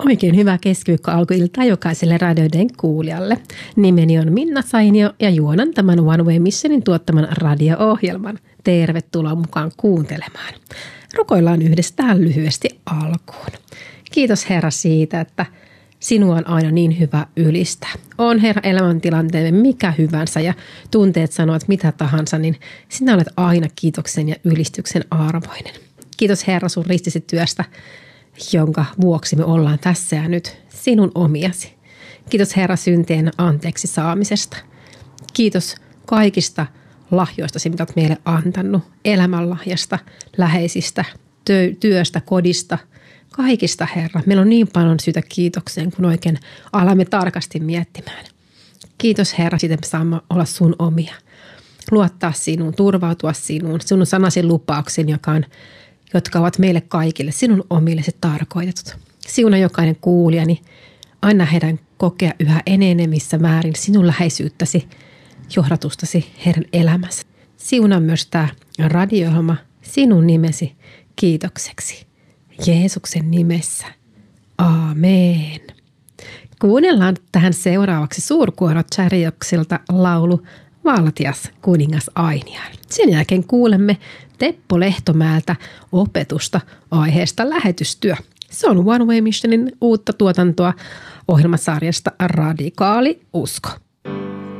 Oikein hyvää keskiviikko alkuiltaa jokaiselle radioiden kuulijalle. Nimeni on Minna Sainio ja juonan tämän One Way Missionin tuottaman radio-ohjelman. Tervetuloa mukaan kuuntelemaan. Rukoillaan yhdessä tähän lyhyesti alkuun. Kiitos Herra siitä, että sinua on aina niin hyvä ylistää. On Herra elämäntilanteemme mikä hyvänsä ja tunteet sanovat mitä tahansa, niin sinä olet aina kiitoksen ja ylistyksen arvoinen. Kiitos Herra sun ristisi työstä, jonka vuoksi me ollaan tässä ja nyt sinun omiasi. Kiitos Herra syntien anteeksi saamisesta. Kiitos kaikista lahjoistasi, mitä olet meille antanut, elämänlahjasta, läheisistä, työstä, kodista, kaikista Herra. Meillä on niin paljon syytä kiitokseen, kun oikein alamme tarkasti miettimään. Kiitos Herra, siitä me saamme olla sun omia. Luottaa sinuun, turvautua sinuun, sinun sanasi lupauksiin, jotka ovat meille kaikille, sinun omillesi tarkoitetut. Siuna jokainen kuulijani, anna heidän kokea yhä enenevissä määrin sinun läheisyyttäsi, johdatustasi heidän elämänsä. Siuna myös tämä radio-ohjelma sinun nimesi kiitokseksi. Jeesuksen nimessä. Aamen. Kuunnellaan tähän seuraavaksi Suurkuoro Charioksilta laulu Valtias kuningas Ainiaan. Sen jälkeen kuulemme Teppo Lehtomäeltä opetusta aiheesta lähetystyö. Se on One Way Missionin uutta tuotantoa ohjelmasarjasta Radikaali usko.